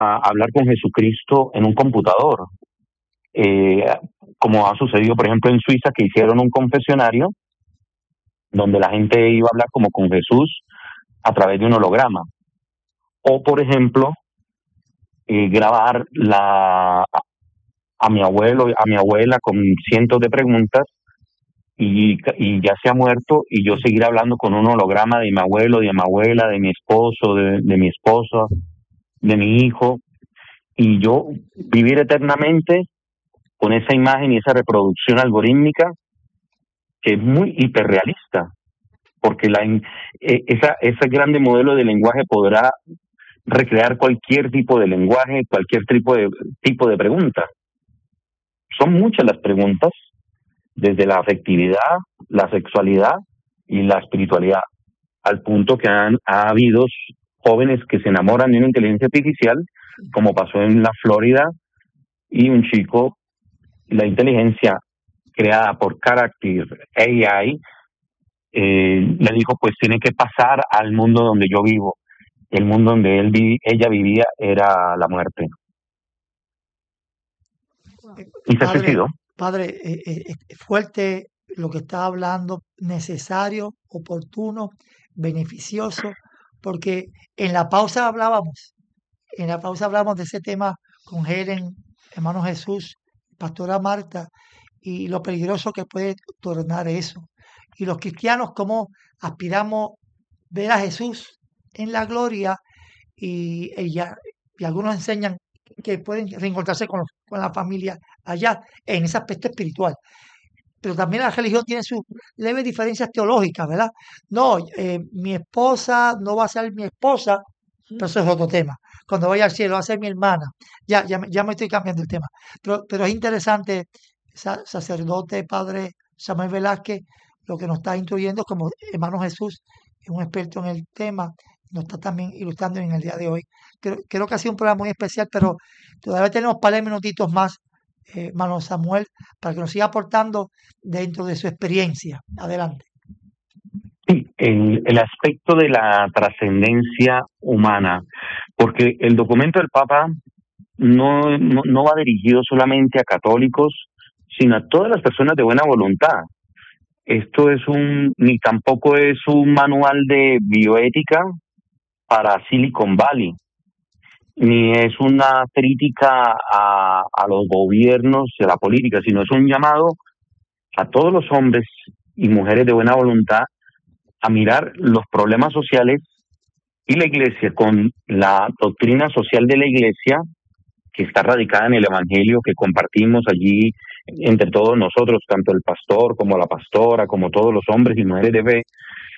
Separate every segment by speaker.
Speaker 1: hablar con Jesucristo en un computador, eh, como ha sucedido, por ejemplo, en Suiza, que hicieron un confesionario donde la gente iba a hablar como con Jesús a través de un holograma. O, por ejemplo, grabar a mi abuelo, a mi abuela con cientos de preguntas y ya se ha muerto y yo seguir hablando con un holograma de mi abuelo, de mi abuela, de mi esposo, de mi esposa, de mi hijo, y yo vivir eternamente con esa imagen y esa reproducción algorítmica que es muy hiperrealista, porque ese grande modelo de lenguaje podrá recrear cualquier tipo de lenguaje, cualquier tipo de pregunta. Son muchas las preguntas, desde la afectividad, la sexualidad y la espiritualidad, al punto que ha habido jóvenes que se enamoran de una inteligencia artificial, como pasó en la Florida, y un chico, la inteligencia creada por Character AI, le dijo, pues tiene que pasar al mundo donde yo vivo. El mundo donde ella vivía era la muerte. Y se
Speaker 2: Padre,
Speaker 1: suicidó.
Speaker 2: padre, fuerte lo que está hablando, necesario, oportuno, beneficioso, porque en la pausa hablábamos de ese tema con Helen, hermano Jesús, pastora Marta, y lo peligroso que puede tornar eso. Y los cristianos, cómo aspiramos ver a Jesús en la gloria y algunos enseñan que pueden reencontrarse con la familia allá, en ese aspecto espiritual. Pero también la religión tiene sus leves diferencias teológicas, ¿verdad? No, mi esposa no va a ser mi esposa, pero eso es otro tema. Cuando vaya al cielo va a ser mi hermana. Ya me estoy cambiando el tema. Pero es interesante, sacerdote, padre Samuel Velázquez, lo que nos está instruyendo como hermano Jesús, es un experto en el tema, nos está también ilustrando en el día de hoy. Creo que ha sido un programa muy especial, pero todavía tenemos un par de minutitos más, hermano Samuel, para que nos siga aportando dentro de su experiencia. Adelante.
Speaker 1: Sí, el aspecto de la trascendencia humana, porque el documento del Papa no va dirigido solamente a católicos, sino a todas las personas de buena voluntad. Esto ni tampoco es un manual de bioética para Silicon Valley, ni es una crítica a los gobiernos y a la política, sino es un llamado a todos los hombres y mujeres de buena voluntad a mirar los problemas sociales y la Iglesia con la doctrina social de la Iglesia que está radicada en el Evangelio que compartimos allí entre todos nosotros, tanto el pastor como la pastora, como todos los hombres y mujeres de fe.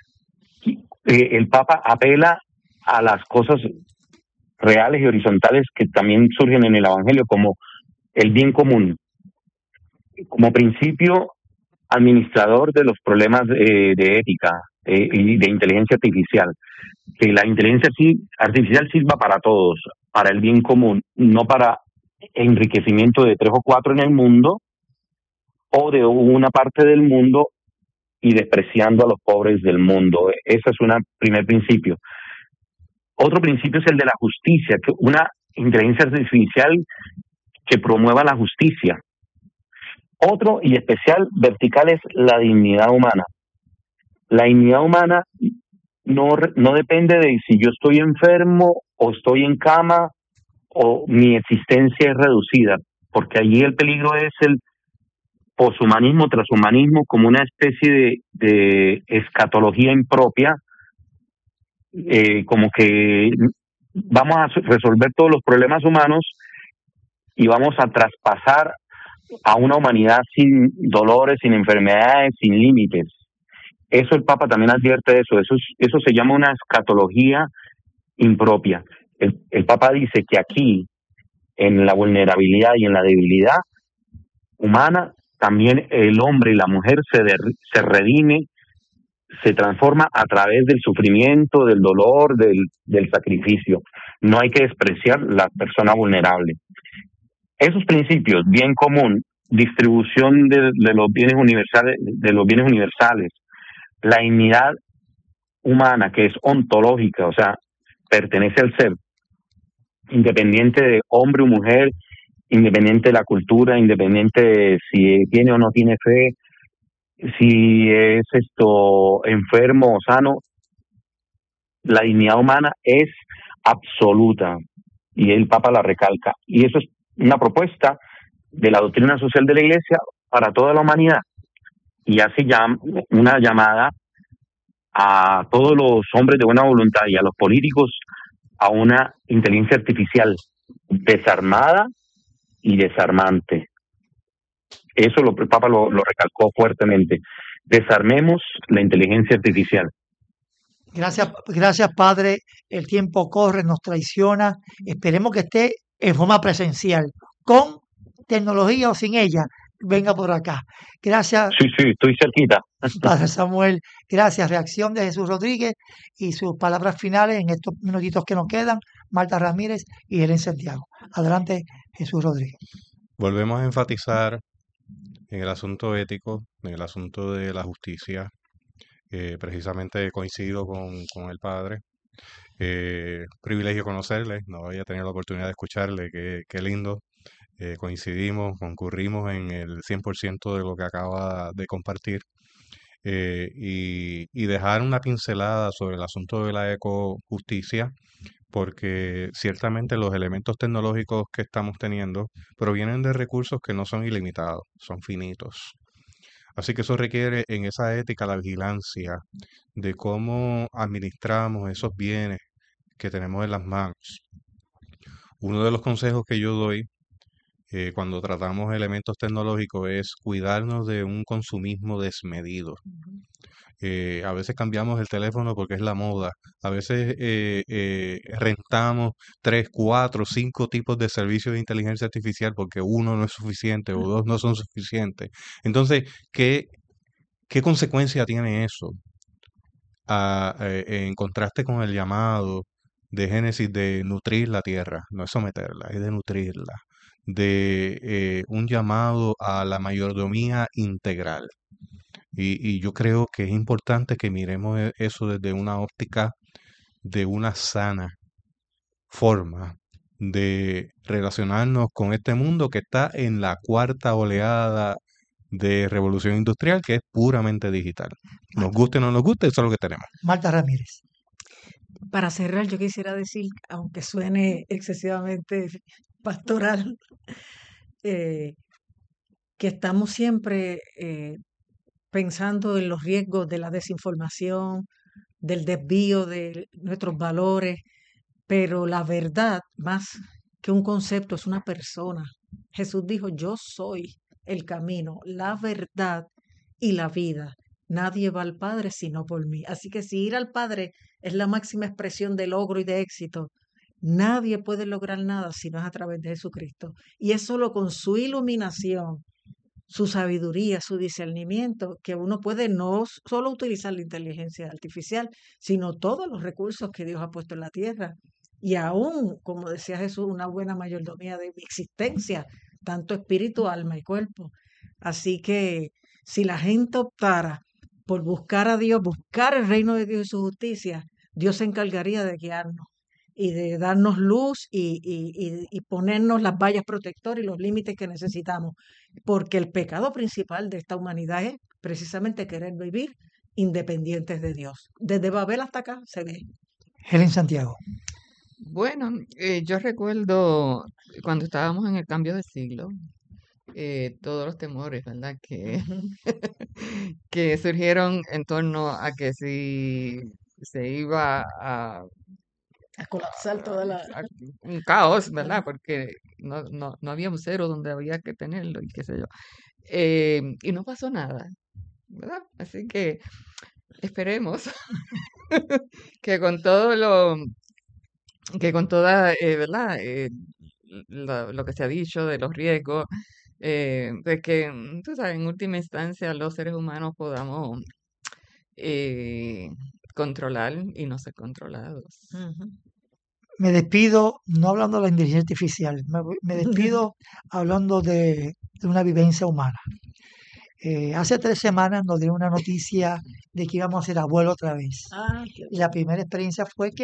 Speaker 1: El Papa apela a las cosas reales y horizontales que también surgen en el Evangelio, como el bien común, como principio administrador de los problemas de ética y de inteligencia artificial. Que la inteligencia artificial sirva para todos, para el bien común, no para enriquecimiento de tres o cuatro en el mundo o de una parte del mundo y despreciando a los pobres del mundo. Ese es un primer principio. Otro principio es el de la justicia, que una inteligencia artificial que promueva la justicia. Otro y especial vertical es la dignidad humana. La dignidad humana no depende de si yo estoy enfermo o estoy en cama o mi existencia es reducida, porque allí el peligro es el poshumanismo, transhumanismo, como una especie de escatología impropia, como que vamos a resolver todos los problemas humanos y vamos a traspasar a una humanidad sin dolores, sin enfermedades, sin límites. Eso el Papa también advierte de eso se llama una escatología impropia. El Papa dice que aquí, en la vulnerabilidad y en la debilidad humana, también el hombre y la mujer se redime, se transforma a través del sufrimiento, del dolor, del sacrificio. No hay que despreciar la persona vulnerable. Esos principios, bien común, distribución de los bienes universales, la dignidad humana que es ontológica, o sea, pertenece al ser, independiente de hombre o mujer, independiente de la cultura, independiente de si tiene o no tiene fe, si es enfermo o sano, la dignidad humana es absoluta y el Papa la recalca. Y eso es una propuesta de la doctrina social de la Iglesia para toda la humanidad y hace una llamada a todos los hombres de buena voluntad y a los políticos a una inteligencia artificial desarmada y desarmante. Eso el Papa lo recalcó fuertemente. Desarmemos la inteligencia artificial.
Speaker 2: Gracias, Padre. El tiempo corre, nos traiciona. Esperemos que esté en forma presencial, con tecnología o sin ella. Venga por acá. Gracias.
Speaker 1: Sí, estoy cerquita.
Speaker 2: Padre Samuel, gracias. Reacción de Jesús Rodríguez y sus palabras finales en estos minutitos que nos quedan. Marta Ramírez y Helen Santiago. Adelante, Jesús Rodríguez.
Speaker 3: Volvemos a enfatizar en el asunto ético, en el asunto de la justicia. Precisamente coincido con el padre. Privilegio conocerle, no había tenido la oportunidad de escucharle, qué lindo. Coincidimos, concurrimos en el 100% de lo que acaba de compartir. Y dejar una pincelada sobre el asunto de la ecojusticia, porque ciertamente los elementos tecnológicos que estamos teniendo provienen de recursos que no son ilimitados, son finitos. Así que eso requiere en esa ética la vigilancia de cómo administramos esos bienes que tenemos en las manos. Uno de los consejos que yo doy cuando tratamos elementos tecnológicos es cuidarnos de un consumismo desmedido. A veces cambiamos el teléfono porque es la moda. A veces rentamos 3, 4, 5 tipos de servicios de inteligencia artificial porque uno no es suficiente o dos no son suficientes. Entonces, ¿qué consecuencia tiene eso? En contraste con el llamado de Génesis de nutrir la tierra, no es someterla, es de nutrirla, de un llamado a la mayordomía integral. Y yo creo que es importante que miremos eso desde una óptica de una sana forma de relacionarnos con este mundo que está en la cuarta oleada de revolución industrial, que es puramente digital. Nos guste o no nos guste, eso es lo que tenemos.
Speaker 2: Marta Ramírez.
Speaker 4: Para cerrar, yo quisiera decir, aunque suene excesivamente pastoral, que estamos siempre pensando en los riesgos de la desinformación, del desvío de nuestros valores, pero la verdad, más que un concepto, es una persona. Jesús dijo, yo soy el camino, la verdad y la vida. Nadie va al Padre sino por mí. Así que si ir al Padre es la máxima expresión de logro y de éxito, nadie puede lograr nada si no es a través de Jesucristo. Y es solo con su iluminación, su sabiduría, su discernimiento, que uno puede no solo utilizar la inteligencia artificial, sino todos los recursos que Dios ha puesto en la tierra. Y aún, como decía Jesús, una buena mayordomía de mi existencia, tanto espíritu, alma y cuerpo. Así que si la gente optara por buscar a Dios, buscar el reino de Dios y su justicia, Dios se encargaría de guiarnos y de darnos luz y ponernos las vallas protectoras y los límites que necesitamos. Porque el pecado principal de esta humanidad es precisamente querer vivir independientes de Dios. Desde Babel hasta acá se ve.
Speaker 2: Helen Santiago.
Speaker 5: Bueno, yo recuerdo cuando estábamos en el cambio de siglo, todos los temores, ¿verdad? Que surgieron en torno a que si se iba a
Speaker 4: colapsar toda
Speaker 5: un caos, ¿verdad? Porque no había un cero donde había que tenerlo y qué sé yo. Y no pasó nada, ¿verdad? Así que esperemos que con todo que con toda, ¿verdad? Lo que se ha dicho de los riesgos, de que, tú sabes, en última instancia los seres humanos podamos controlar y no ser controlados.
Speaker 2: Me despido no hablando de la inteligencia artificial, me despido hablando de una vivencia humana. Hace 3 semanas nos dieron una noticia de que íbamos a ser abuelos otra vez. Y la primera experiencia fue que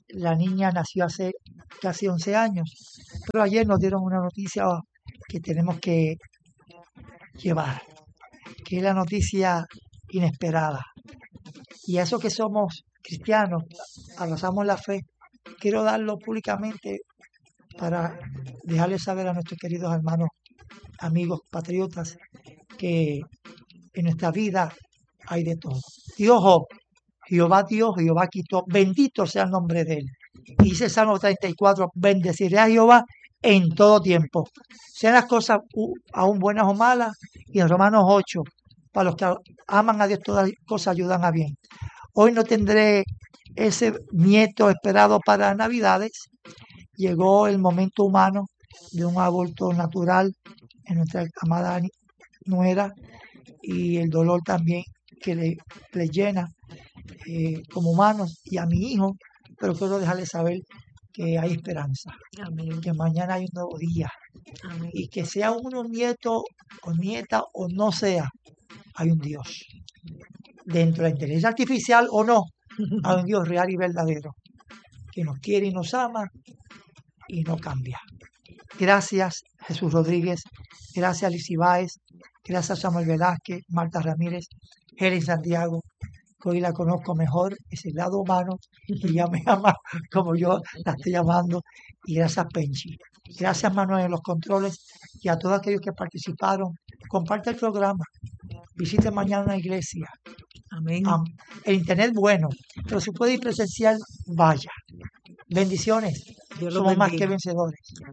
Speaker 2: La niña nació hace casi 11 años, pero ayer nos dieron una noticia que tenemos que llevar, que es la noticia inesperada. Y a eso que somos cristianos, abrazamos la fe, quiero darlo públicamente para dejarles saber a nuestros queridos hermanos, amigos, patriotas, que en nuestra vida hay de todo. Jehová Dios, Jehová quitó, bendito sea el nombre de él. Y dice el Salmo 34, bendeciré a Jehová en todo tiempo, sean las cosas aún buenas o malas. Y en Romanos 8, para los que aman a Dios, todas las cosas ayudan a bien. Hoy no tendré ese nieto esperado para Navidades. Llegó el momento humano de un aborto natural en nuestra amada nuera, y el dolor también que le llena como humanos y a mi hijo, pero quiero dejarle saber que hay esperanza,
Speaker 4: Amén.
Speaker 2: que mañana hay un nuevo día,
Speaker 4: Amén.
Speaker 2: y que sea uno nieto o nieta o no sea, hay un Dios. Dentro de la inteligencia artificial o no, hay un Dios real y verdadero, que nos quiere y nos ama y no cambia. Gracias, Jesús Rodríguez. Gracias, Lizy Báez. Gracias, Samuel Velázquez, Marta Ramírez, Helen Santiago, que hoy la conozco mejor, es el lado humano, y ella me ama como yo la estoy llamando. Y gracias, Penchi. Gracias, Manuel, en los controles, y a todos aquellos que participaron. Comparte el programa. Visite mañana una iglesia.
Speaker 4: Amén.
Speaker 2: El internet bueno, pero si puede ir presencial, vaya. Bendiciones.
Speaker 4: Dios los
Speaker 2: Somos más que
Speaker 4: bendiga.
Speaker 2: vencedores.